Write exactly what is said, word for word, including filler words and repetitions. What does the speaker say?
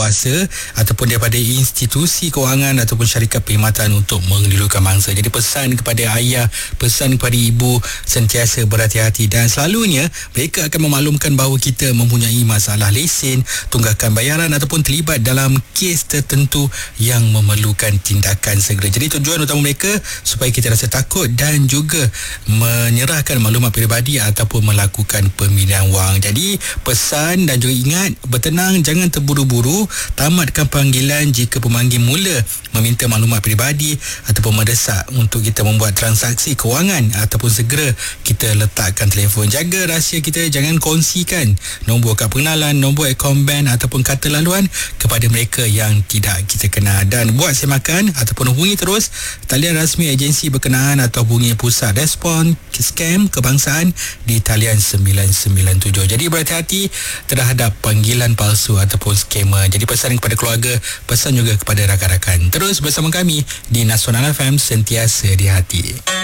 berkuasa ataupun daripada institusi kewangan ataupun syarikat perkhidmatan untuk mengelulukan mangsa. Jadi pesan kepada ayah, pesan kepada ibu, sentiasa berhati-hati, dan selalunya mereka akan memaklumkan bahawa kita mempunyai masalah lesen, tunggakan bayaran ataupun terlibat dalam kes tertentu yang memerlukan tindakan segera. Jadi tujuan utama mereka supaya kita rasa takut dan juga menyerahkan maklumat peribadi ataupun melakukan pemindahan wang. Jadi pesan dan juga ingat, bertenang, jangan terburu-buru, tamatkan panggilan jika pemanggil mula meminta maklumat peribadi ataupun mendesak untuk kita membuat transaksi kewangan, ataupun segera kita letakkan telefon. Jaga rahsia kita, jangan kongsikan nombor kad pengenalan, nombor akaun bank ataupun kata laluan kepada mereka yang tidak kita kenal. Dan buat semakan ataupun hubungi terus talian rasmi agensi berkenaan atau hubungi pusat respon scam kebangsaan di talian sembilan sembilan tujuh. Jadi berhati-hati terhadap panggilan palsu ataupun skamer. Jadi pesan kepada keluarga, pesan juga kepada rakan-rakan. Terus bersama kami di Nasional F M, sentiasa di hati.